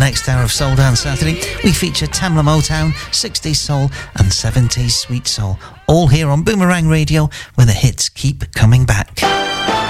next hour of Soul Dance Saturday, we feature Tamla Motown, 60s soul and 70s sweet soul, all here on Boomerang Radio, where the hits keep coming back.